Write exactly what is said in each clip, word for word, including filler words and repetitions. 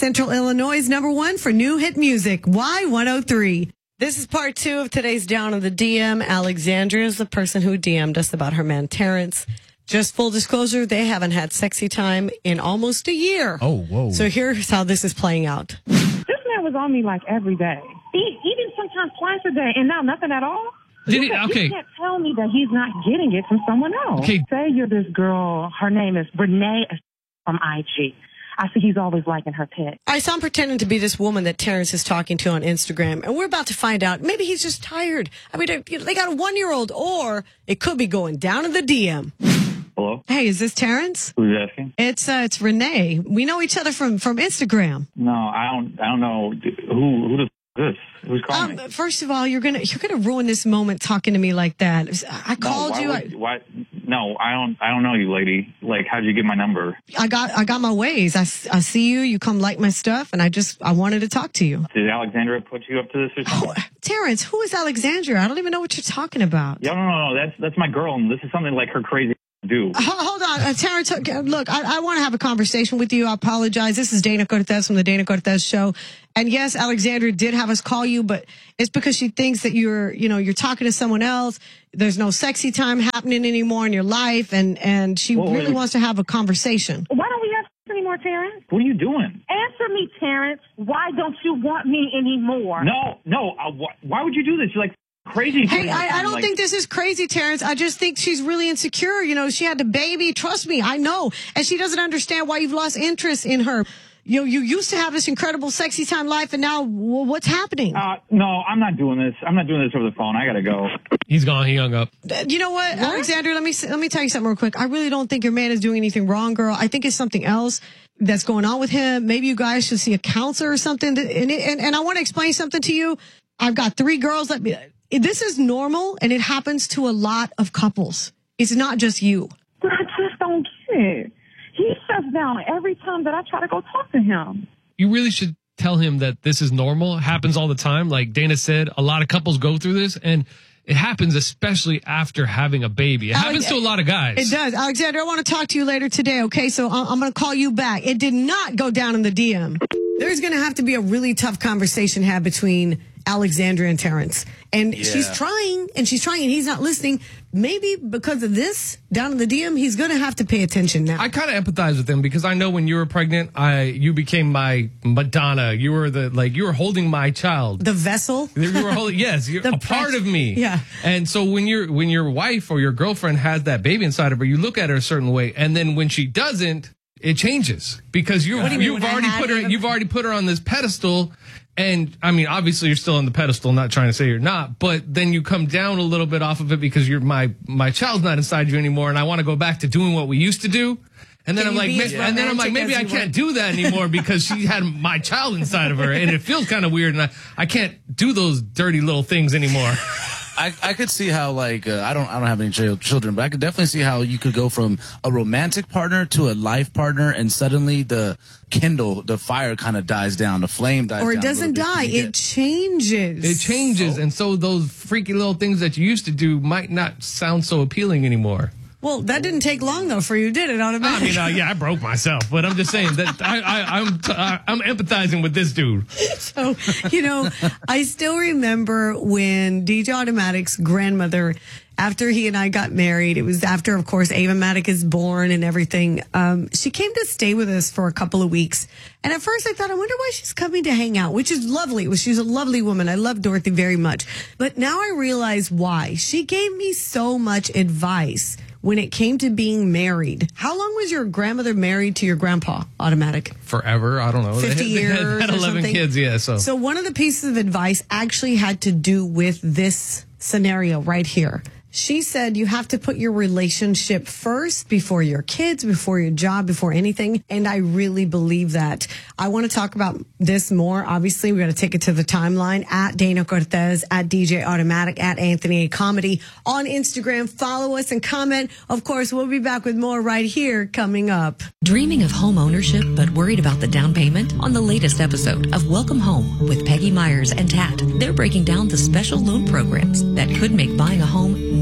Central Illinois' number one for new hit music, Y one oh three. This is part two of today's Down in the D M. Alexandria is the person who D M'd us about her man, Terrence. Just full disclosure, they haven't had sexy time in almost a year. Oh, whoa. So here's how this is playing out. This man was on me like every day. He, even sometimes twice a day, and now nothing at all. Did you, he? Okay. You can't tell me that he's not getting it from someone else. Okay. Say you're this girl, her name is Renee from I G. I see he's always liking her pic. I saw him pretending to be this woman that Terrence is talking to on Instagram, and we're about to find out. Maybe he's just tired. I mean, they, they got a one-year-old, or it could be going down in the D M. Hello? Hey, is this Terrence? Who's asking? It's uh, it's Renee. We know each other from, from Instagram. No, I don't. I don't know who. Who the f- is this? Who's calling Um, me? first of all, you're gonna you're gonna ruin this moment talking to me like that. I called no, why you. Would, I, why? No, I don't. I don't know you, lady. Like, how'd you get my number? I got I got my ways. I, I see you. You come like my stuff, and I just I wanted to talk to you. Did Alexandra put you up to this or something? Oh, Terrence, who is Alexandria? I don't even know what you're talking about. Yeah, no, no, no. That's that's my girl, and this is something like her crazy do. Hold on, uh, Terrence. Look, I, I want to have a conversation with you. I apologize. This is Dana Cortez from the Dana Cortez Show. And yes, Alexandra did have us call you, but it's because she thinks that you're, you know, you're talking to someone else. There's no sexy time happening anymore in your life, and and she Whoa, really wait. wants to have a conversation. Why don't we have sex anymore, Terrence? What are you doing? Answer me, Terrence. Why don't you want me anymore? No, no. Uh, wh- why would you do this? You're like crazy. Hey, I, I don't like, think this is crazy, Terrence. I just think she's really insecure. You know, she had the baby. Trust me, I know. And she doesn't understand why you've lost interest in her. You know, you used to have this incredible sexy time life, and now well, what's happening? Uh, no, I'm not doing this. I'm not doing this over the phone. I gotta go. He's gone. He hung up. You know what, what? Alexandra, let me let me tell you something real quick. I really don't think your man is doing anything wrong, girl. I think it's something else that's going on with him. Maybe you guys should see a counselor or something. And, and, and I want to explain something to you. I've got three girls that... This is normal, and it happens to a lot of couples. It's not just you. But I just don't get it. He shuts down every time that I try to go talk to him. You really should tell him that this is normal. It happens all the time. Like Dana said, a lot of couples go through this, and it happens especially after having a baby. It happens to a lot of guys. It does. Alexander, I want to talk to you later today, okay? So I'm going to call you back. It did not go down in the D M. There's going to have to be a really tough conversation had between Alexandra and Terrence. And yeah. she's trying, and she's trying, and he's not listening. Maybe because of this, down in the D M, he's going to have to pay attention now. I kind of empathize with him because I know when you were pregnant, I you became my Madonna. You were the, like, you were holding my child. The vessel? You were holding, yes, you're a part of me. Yeah. And so when you're, when your wife or your girlfriend has that baby inside of her, you look at her a certain way. And then when she doesn't, it changes because you, What do you mean, you've when I already had put her, him? you've already put her on this pedestal. And I mean, obviously you're still on the pedestal, not trying to say you're not, but then you come down a little bit off of it because you're my, my child's not inside you anymore. And I want to go back to doing what we used to do. And then Can I'm you like, be ma- as and then I'm like, romantic maybe as I you can't were? do that anymore because she had my child inside of her and it feels kind of weird. And I, I can't do those dirty little things anymore. I, I could see how, like, uh, I don't I don't have any ch- children, but I could definitely see how you could go from a romantic partner to a life partner, and suddenly the kindle, the fire kind of dies down, the flame dies down. Or it a doesn't little bit. die. You It get- changes. It changes. And so those freaky little things that you used to do might not sound so appealing anymore. Well, that didn't take long, though, for you, did it, I automatically? mean, uh, yeah, I broke myself, but I'm just saying that I, I, I'm t- I, I'm empathizing with this dude. So, you know, I still remember when D J Automatic's grandmother, after he and I got married, it was after, of course, Ava Matic is born and everything. Um, she came to stay with us for a couple of weeks. And at first I thought, I wonder why she's coming to hang out, which is lovely. It was, she's a lovely woman. I love Dorothy very much. But now I realize why. She gave me so much advice when it came to being married. How long was your grandmother married to your grandpa, Automatic? Forever, I don't know. fifty They had, years they had or eleven something? kids, yeah. So. So one of the pieces of advice actually had to do with this scenario right here. She said you have to put your relationship first before your kids, before your job, before anything. And I really believe that. I want to talk about this more. Obviously, we got to take it to the timeline at Dana Cortez, at D J Automatic, at Anthony A. Comedy on Instagram. Follow us and comment. Of course, we'll be back with more right here coming up. Dreaming of home ownership but worried about the down payment? On the latest episode of Welcome Home with Peggy Myers and Tat, they're breaking down the special loan programs that could make buying a home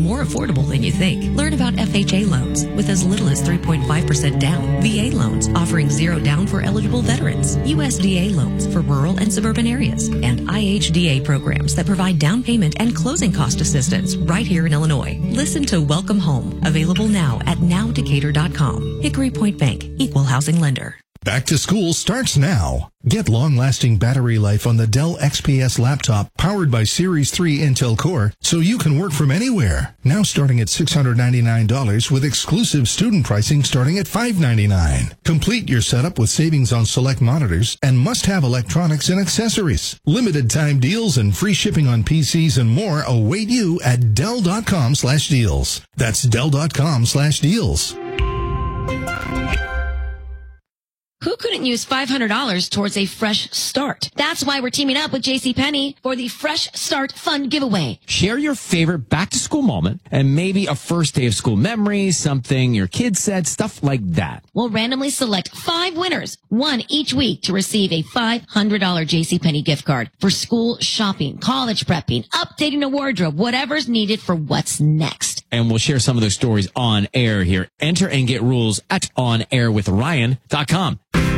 more affordable than you think. Learn about F H A loans with as little as three point five percent down. V A loans offering zero down for eligible veterans. U S D A loans for rural and suburban areas. And I H D A programs that provide down payment and closing cost assistance right here in Illinois. Listen to Welcome Home. Available now at now decatur dot com. Hickory Point Bank. Equal housing lender. Back to school starts now. Get long-lasting battery life on the Dell X P S laptop powered by Series three Intel Core so you can work from anywhere. Now starting at six hundred ninety-nine dollars with exclusive student pricing starting at five hundred ninety-nine dollars. Complete your setup with savings on select monitors and must-have electronics and accessories. Limited time deals and free shipping on P Cs and more await you at Dell dot com slash deals. That's Dell dot com slash deals. Who couldn't use five hundred dollars towards a fresh start? That's why we're teaming up with JCPenney for the Fresh Start Fund giveaway. Share your favorite back-to-school moment and maybe a first day of school memory, something your kids said, stuff like that. We'll randomly select five winners, one each week, to receive a five hundred dollars JCPenney gift card for school shopping, college prepping, updating a wardrobe, whatever's needed for what's next. And we'll share some of those stories on air here. Enter and get rules at on air with ryan dot com.